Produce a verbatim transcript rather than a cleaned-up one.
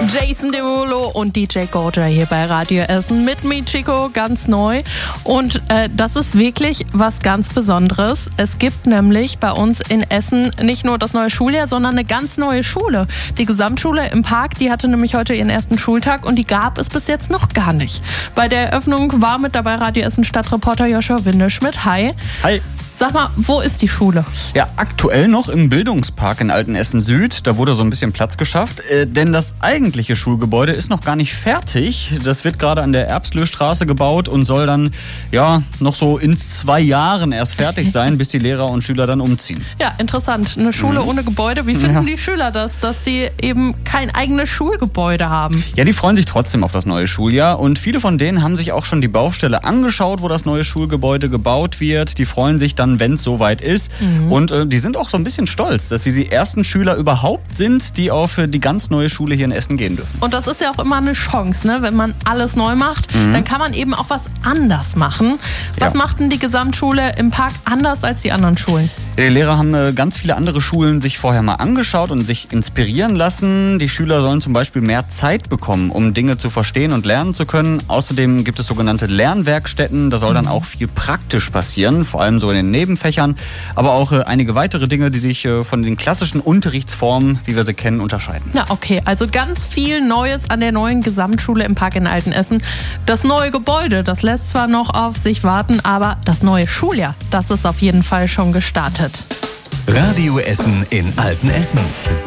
Jason Derulo und D J Goja hier bei Radio Essen mit Michiko, ganz neu. Und äh, das ist wirklich was ganz Besonderes. Es gibt nämlich bei uns in Essen nicht nur das neue Schuljahr, sondern eine ganz neue Schule. Die Gesamtschule im Park, die hatte nämlich heute ihren ersten Schultag und die gab es bis jetzt noch gar nicht. Bei der Eröffnung war mit dabei Radio Essen Stadtreporter Joshua Windeschmidt. Hi. Hi. Sag mal, wo ist die Schule? Ja, aktuell noch im Bildungspark in Altenessen Süd. Da wurde so ein bisschen Platz geschafft. Äh, denn das eigentliche Schulgebäude ist noch gar nicht fertig. Das wird gerade an der Erbslöstraße gebaut und soll dann ja noch so in zwei Jahren erst fertig sein, bis die Lehrer und Schüler dann umziehen. Ja, interessant. Eine Schule mhm. ohne Gebäude. Wie finden ja. die Schüler das, dass die eben kein eigenes Schulgebäude haben? Ja, die freuen sich trotzdem auf das neue Schuljahr. Und viele von denen haben sich auch schon die Baustelle angeschaut, wo das neue Schulgebäude gebaut wird. Die freuen sich dann, wenn es soweit ist. Mhm. Und äh, die sind auch so ein bisschen stolz, dass sie die ersten Schüler überhaupt sind, die auf die ganz neue Schule hier in Essen gehen dürfen. Und das ist ja auch immer eine Chance, ne? Wenn man alles neu macht, mhm. dann kann man eben auch was anders machen. Was ja. macht denn die Gesamtschule im Park anders als die anderen Schulen? Die Lehrer haben äh, ganz viele andere Schulen sich vorher mal angeschaut und sich inspirieren lassen. Die Schüler sollen zum Beispiel mehr Zeit bekommen, um Dinge zu verstehen und lernen zu können. Außerdem gibt es sogenannte Lernwerkstätten. Da soll dann auch viel praktisch passieren, vor allem so in den Nebenfächern. Aber auch äh, einige weitere Dinge, die sich äh, von den klassischen Unterrichtsformen, wie wir sie kennen, unterscheiden. Na okay, also ganz viel Neues an der neuen Gesamtschule im Park in Altenessen. Das neue Gebäude, das lässt zwar noch auf sich warten, aber das neue Schuljahr, das ist auf jeden Fall schon gestartet. Radio Essen in Altenessen.